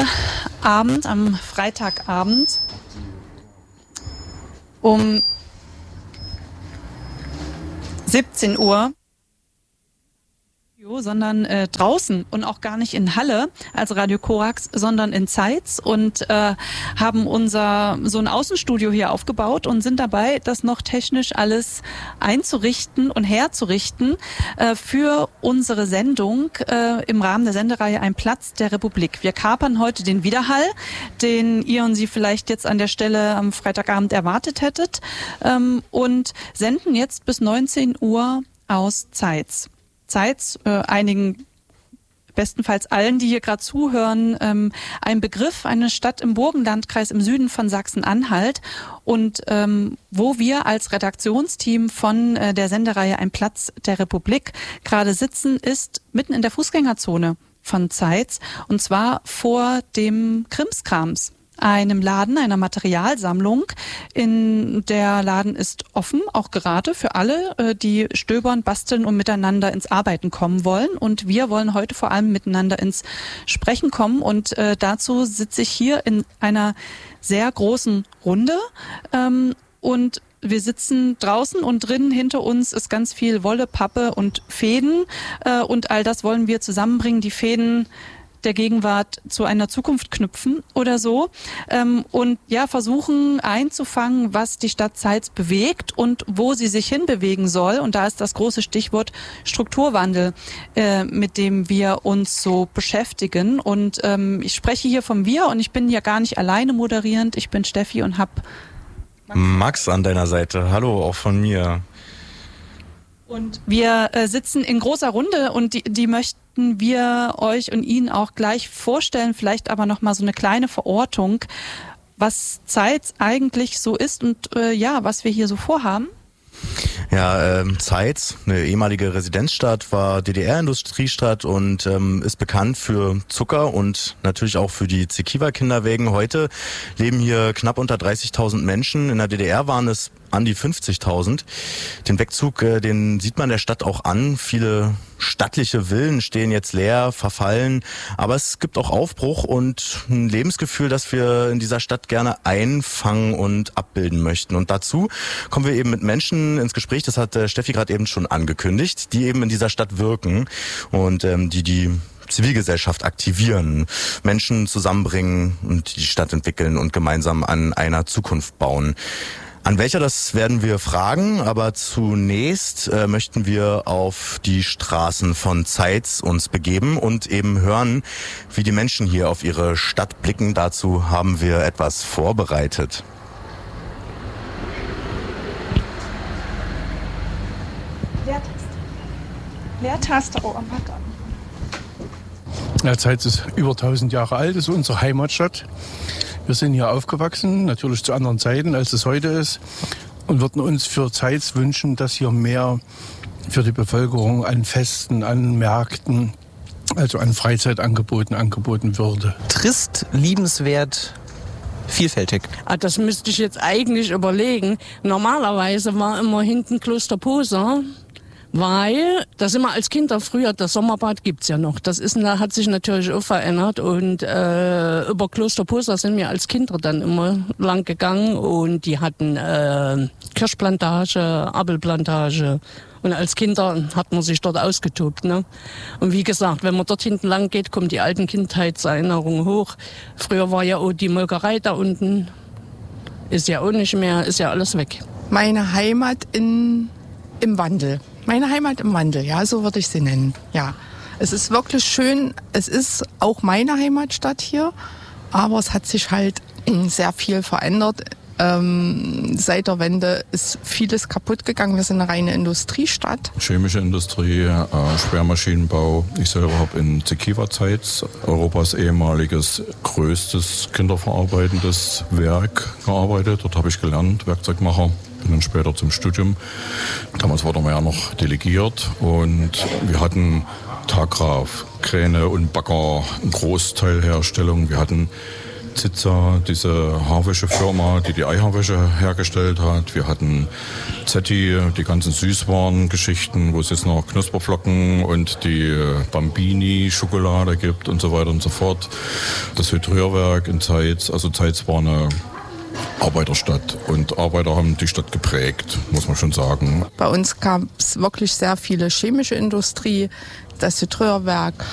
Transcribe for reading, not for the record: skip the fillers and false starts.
Abend, am Freitagabend um 17 Uhr, sondern draußen und auch gar nicht in Halle als Radio Korax, sondern in Zeitz und haben so ein Außenstudio hier aufgebaut und sind dabei, das noch technisch alles einzurichten und herzurichten für unsere Sendung im Rahmen der Sendereihe Ein Platz der Republik. Wir kapern heute den Widerhall, den ihr und Sie vielleicht jetzt an der Stelle am Freitagabend erwartet hättet und senden jetzt bis 19 Uhr aus Zeitz. Einigen, bestenfalls allen, die hier gerade zuhören, ein Begriff, eine Stadt im Burgenlandkreis im Süden von Sachsen-Anhalt und wo wir als Redaktionsteam von der Sendereihe Ein Platz der Republik gerade sitzen, ist mitten in der Fußgängerzone von Zeitz und zwar vor dem Krimskrams, einem Laden, einer Materialsammlung. Der Laden ist offen, auch gerade für alle, die stöbern, basteln und miteinander ins Arbeiten kommen wollen. Und wir wollen heute vor allem miteinander ins Sprechen kommen. Und dazu sitze ich hier in einer sehr großen Runde. Und wir sitzen draußen und drinnen hinter uns ist ganz viel Wolle, Pappe und Fäden. Und all das wollen wir zusammenbringen, die Fäden der Gegenwart zu einer Zukunft knüpfen oder so und ja versuchen einzufangen, was die Stadt Zeitz bewegt und wo sie sich hinbewegen soll. Und da ist das große Stichwort Strukturwandel, mit dem wir uns so beschäftigen. Und ich spreche hier vom Wir und ich bin ja gar nicht alleine moderierend. Ich bin Steffi und habe Max an deiner Seite. Hallo, auch von mir. Und wir sitzen in großer Runde und die möchten wir euch und Ihnen auch gleich vorstellen, vielleicht aber nochmal so eine kleine Verortung, was Zeitz eigentlich so ist und was wir hier so vorhaben. Ja, Zeitz, eine ehemalige Residenzstadt, war DDR-Industriestadt und ist bekannt für Zucker und natürlich auch für die Zekiwa-Kinderwägen. Heute leben hier knapp unter 30.000 Menschen. In der DDR waren es an die 50.000. Den Wegzug, den sieht man der Stadt auch an. Viele stattliche Villen stehen jetzt leer, verfallen. Aber es gibt auch Aufbruch und ein Lebensgefühl, das wir in dieser Stadt gerne einfangen und abbilden möchten. Und dazu kommen wir eben mit Menschen ins Gespräch, das hat Steffi gerade eben schon angekündigt, die eben in dieser Stadt wirken und die Zivilgesellschaft aktivieren, Menschen zusammenbringen und die Stadt entwickeln und gemeinsam an einer Zukunft bauen. An welcher, das werden wir fragen, aber zunächst möchten wir auf die Straßen von Zeitz uns begeben und eben hören, wie die Menschen hier auf ihre Stadt blicken. Dazu haben wir etwas vorbereitet. Leertaste, oh, am Button. Ja, Zeitz ist über 1000 Jahre alt, ist unsere Heimatstadt. Wir sind hier aufgewachsen, natürlich zu anderen Zeiten, als es heute ist, und würden uns für Zeitz wünschen, dass hier mehr für die Bevölkerung an Festen, an Märkten, also an Freizeitangeboten angeboten würde. Trist, liebenswert, vielfältig. Das müsste ich jetzt eigentlich überlegen. Normalerweise war immer hinten Kloster Poser. Weil, das immer als Kinder früher, das Sommerbad gibt's ja noch. Das hat sich natürlich auch verändert und über Kloster Poser sind wir als Kinder dann immer lang gegangen und die hatten Kirschplantage, Apfelplantage und als Kinder hat man sich dort ausgetobt, ne? Und wie gesagt, wenn man dort hinten lang geht, kommen die alten Kindheitserinnerungen hoch. Früher war ja auch die Molkerei da unten, ist ja auch nicht mehr, ist ja alles weg. Meine Heimat im Wandel. Meine Heimat im Wandel, ja, so würde ich sie nennen. Ja, es ist wirklich schön. Es ist auch meine Heimatstadt hier, aber es hat sich halt sehr viel verändert. Seit der Wende ist vieles kaputt gegangen. Wir sind eine reine Industriestadt. Chemische Industrie, Schwermaschinenbau. Ich selber habe in Zekiwa Zeitz, Europas ehemaliges größtes kinderverarbeitendes Werk, gearbeitet. Dort habe ich gelernt, Werkzeugmacher. Bin dann später zum Studium. Damals wurde man ja noch delegiert und wir hatten Tagraf, Kräne und Bagger, Großteilherstellung. Wir hatten Zitza, diese Haarwäschefirma, die Eihaarwäsche hergestellt hat. Wir hatten Zetti, die ganzen Süßwarengeschichten, wo es jetzt noch Knusperflocken und die Bambini-Schokolade gibt und so weiter und so fort. Das Hydrierwerk in Zeitz, also Zeitz war eine Arbeiterstadt und Arbeiter haben die Stadt geprägt, muss man schon sagen. Bei uns gab es wirklich sehr viele chemische Industrie, das Hydrierwerk,